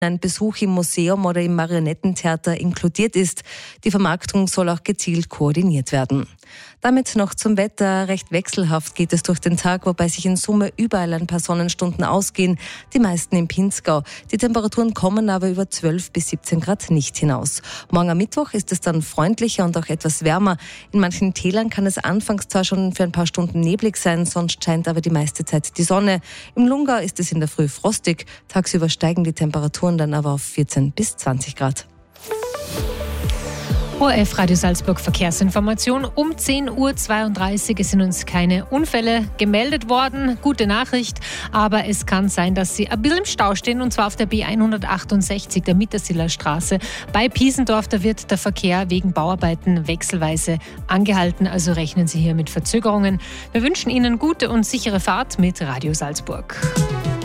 ein Besuch im Museum oder im Marionettentheater inkludiert ist. Die Vermarktung soll auch gezielt koordiniert werden. Damit noch zum Wetter. Recht wechselhaft geht es durch den Tag, wobei sich in Summe überall ein paar Sonnenstunden ausgehen, die meisten im Pinzgau. Die Temperaturen kommen aber über 12 bis 17 Grad nicht hinaus. Morgen am Mittwoch ist es dann freundlicher und auch etwas wärmer. In manchen Tälern kann es anfangs zwar schon für ein paar Stunden neblig sein, sonst scheint aber die meiste Zeit die Sonne. Im Lungau ist es in der Früh frostig. Tagsüber steigen die Temperaturen dann aber auf 14 bis 20 Grad. ORF Radio Salzburg Verkehrsinformation um 10.32 Uhr. Es sind uns keine Unfälle gemeldet worden. Gute Nachricht, aber es kann sein, dass Sie ein bisschen im Stau stehen, und zwar auf der B168, der Mittersiller Straße. Bei Piesendorf, da wird der Verkehr wegen Bauarbeiten wechselweise angehalten, also rechnen Sie hier mit Verzögerungen. Wir wünschen Ihnen gute und sichere Fahrt mit Radio Salzburg.